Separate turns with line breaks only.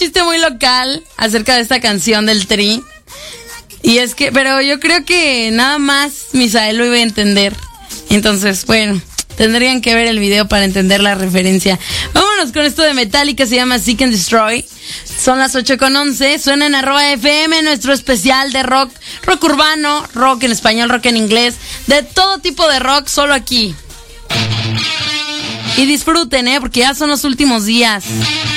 chiste muy local acerca de esta canción del Tri. Y es que, pero yo creo que nada más Misael lo iba a entender. Entonces, bueno, tendrían que ver el video para entender la referencia. Vámonos con esto de Metallica, se llama Seek and Destroy. Son las 8:11, suena en @FM, nuestro especial de rock, rock urbano, rock en español, rock en inglés, de todo tipo de rock, solo aquí. Y disfruten, porque ya son los últimos días.